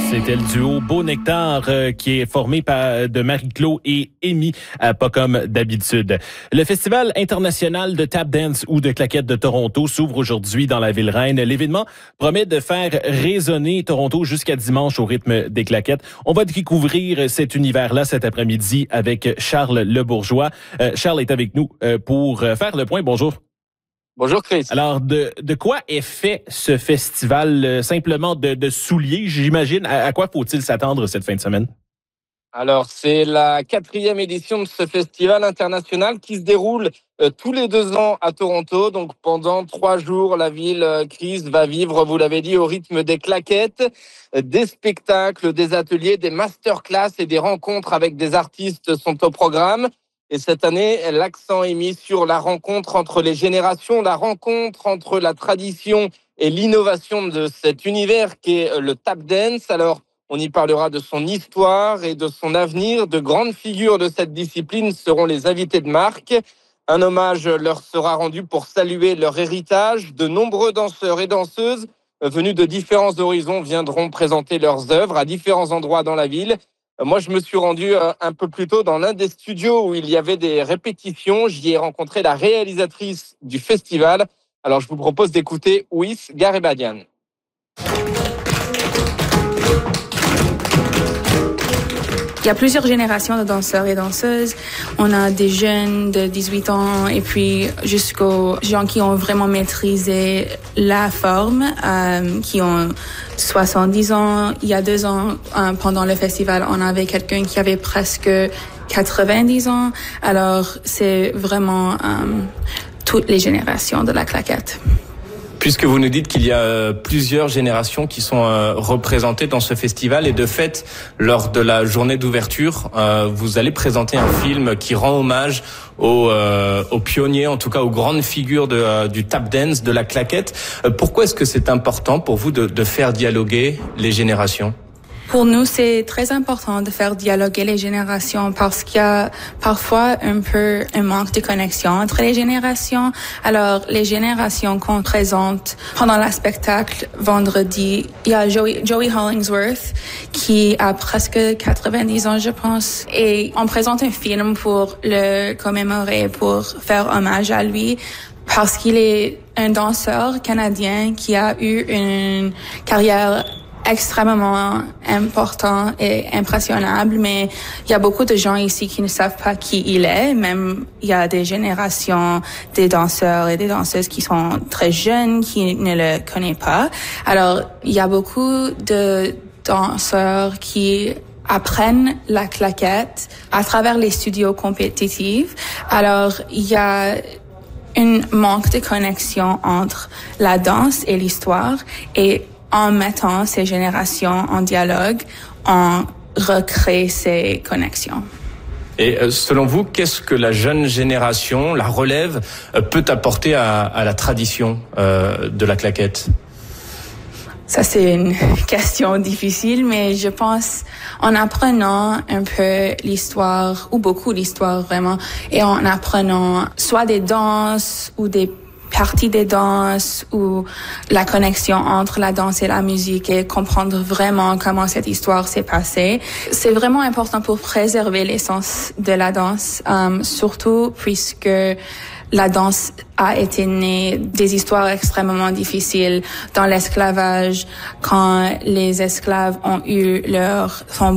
C'était le duo Beau Nectar qui est formé de Marie-Claude et Amy, pas comme d'habitude. Le Festival international de tap dance ou de claquettes de Toronto s'ouvre aujourd'hui dans la ville reine. L'événement promet de faire résonner Toronto jusqu'à dimanche au rythme des claquettes. On va découvrir cet univers-là cet après-midi avec Charles Lebourgeois. Charles est avec nous pour faire le point. Bonjour. Bonjour Chris. Alors, de quoi est fait ce festival? Simplement de souliers, j'imagine. À quoi faut-il s'attendre cette fin de semaine? Alors, c'est la 4e édition de ce festival international qui se déroule tous les 2 ans à Toronto. Donc, pendant 3 jours, la ville, Chris, va vivre, vous l'avez dit, au rythme des claquettes, des spectacles, des ateliers, des masterclass et des rencontres avec des artistes sont au programme. Et cette année, l'accent est mis sur la rencontre entre les générations, la rencontre entre la tradition et l'innovation de cet univers qui est le tap dance. Alors, on y parlera de son histoire et de son avenir. De grandes figures de cette discipline seront les invités de marque. Un hommage leur sera rendu pour saluer leur héritage. De nombreux danseurs et danseuses venus de différents horizons viendront présenter leurs œuvres à différents endroits dans la ville. Moi, je me suis rendu un peu plus tôt dans l'un des studios où il y avait des répétitions. J'y ai rencontré la réalisatrice du festival. Alors, je vous propose d'écouter Ouis Garibadian. Il y a plusieurs générations de danseurs et danseuses. On a des jeunes de 18 ans et puis jusqu'aux gens qui ont vraiment maîtrisé la forme, qui ont 70 ans. Il y a 2 ans, pendant le festival, on avait quelqu'un qui avait presque 90 ans. Alors, c'est vraiment toutes les générations de la claquette. Puisque vous nous dites qu'il y a plusieurs générations qui sont représentées dans ce festival et de fait, lors de la journée d'ouverture, vous allez présenter un film qui rend hommage aux pionniers, en tout cas aux grandes figures du tap dance, de la claquette. Pourquoi est-ce que c'est important pour vous de faire dialoguer les générations ? Pour nous, c'est très important de faire dialoguer les générations parce qu'il y a parfois un peu un manque de connexion entre les générations. Alors, les générations qu'on présente pendant le spectacle vendredi, il y a Joey Hollingsworth qui a presque 90 ans, je pense. Et on présente un film pour le commémorer, pour faire hommage à lui. Parce qu'il est un danseur canadien qui a eu une carrière extrêmement important et impressionnable, mais il y a beaucoup de gens ici qui ne savent pas qui il est. Même il y a des générations des danseurs et des danseuses qui sont très jeunes, qui ne le connaissent pas. Alors, il y a beaucoup de danseurs qui apprennent la claquette à travers les studios compétitifs. Alors, il y a un manque de connexion entre la danse et l'histoire et en mettant ces générations en dialogue, on recrée ces connexions. Et selon vous, qu'est-ce que la jeune génération, la relève, peut apporter à la tradition de la claquette ? Ça, c'est une question difficile, mais je pense en apprenant un peu l'histoire, ou beaucoup l'histoire vraiment, et en apprenant soit des danses ou des partie des danses ou la connexion entre la danse et la musique et comprendre vraiment comment cette histoire s'est passée. C'est vraiment important pour préserver l'essence de la danse, surtout puisque la danse a été née des histoires extrêmement difficiles dans l'esclavage, quand les esclaves ont eu sont